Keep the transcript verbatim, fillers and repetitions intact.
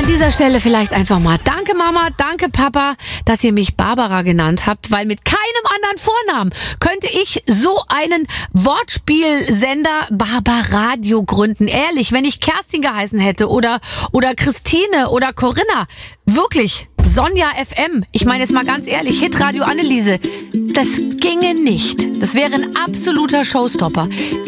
dieser Stelle vielleicht einfach mal danke Mama, danke Papa, dass ihr mich Barbara genannt habt, weil mit keinem anderen Vornamen könnte ich so einen Wortspielsender Barbaradio gründen. Ehrlich, wenn ich Kerstin geheißen hätte oder, oder Christine oder Corinna, wirklich, Sonja F M, ich meine jetzt mal ganz ehrlich, Hitradio Anneliese, das ginge nicht. Das wäre ein absoluter Showstopper.